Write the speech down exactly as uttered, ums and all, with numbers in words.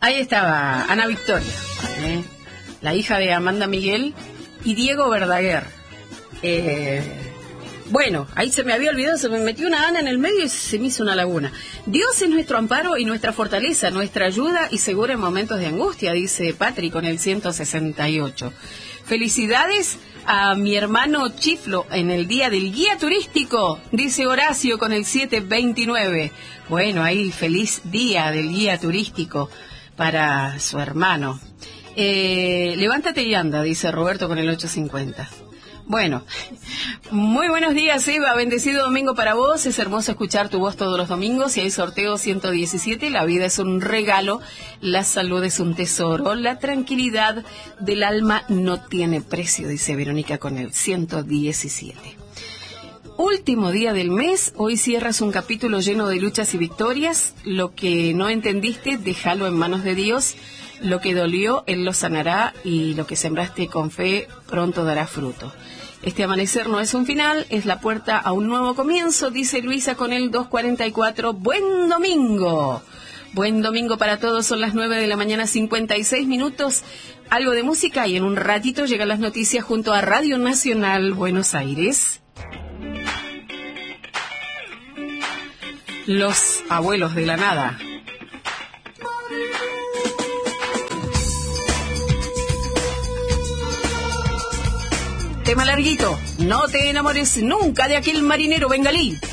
Ahí estaba Ana Victoria, ¿eh? La hija de Amanda Miguel y Diego Verdaguer. Eh, bueno, ahí se me había olvidado, se me metió una Ana en el medio y se me hizo una laguna. Dios es nuestro amparo y nuestra fortaleza, nuestra ayuda y segura en momentos de angustia, dice Patri con el ciento sesenta y ocho. Felicidades a mi hermano Chiflo en el día del guía turístico, dice Horacio con el setecientos veintinueve. Bueno, ahí feliz día del guía turístico para su hermano. Eh, levántate y anda, dice Roberto con el ochocientos cincuenta. Bueno, muy buenos días, Eva, bendecido domingo para vos, es hermoso escuchar tu voz todos los domingos y hay sorteo ciento diecisiete, la vida es un regalo, la salud es un tesoro, la tranquilidad del alma no tiene precio, dice Verónica con el ciento diecisiete. Último día del mes, hoy cierras un capítulo lleno de luchas y victorias, lo que no entendiste, déjalo en manos de Dios, lo que dolió, Él lo sanará y lo que sembraste con fe pronto dará fruto. Este amanecer no es un final, es la puerta a un nuevo comienzo, dice Luisa con el doscientos cuarenta y cuatro. ¡Buen domingo! Buen domingo para todos, son las nueve de la mañana, cincuenta y seis minutos. Algo de música y en un ratito llegan las noticias junto a Radio Nacional Buenos Aires. Los abuelos de la nada. Tema larguito, no te enamores nunca de aquel marinero bengalí.